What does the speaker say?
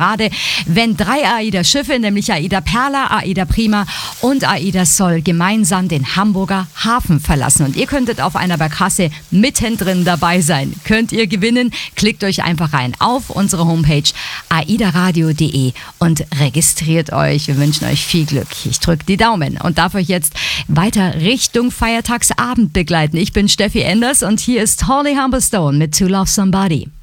Parade, wenn 3 AIDA-Schiffe, nämlich AIDA Perla, AIDA Prima und AIDA Sol, gemeinsam den Hamburger Hafen verlassen. Und ihr könntet auf einer Barkasse mittendrin dabei sein. Könnt ihr gewinnen? Klickt euch einfach rein auf unsere Homepage aidaradio.de und registriert euch. Wir wünschen euch viel Glück. Ich drücke die Daumen und darf euch jetzt weiter Richtung Feiertagsabend begleiten. Ich bin Steffi Enders und hier ist Holly Humberstone mit To Love Somebody.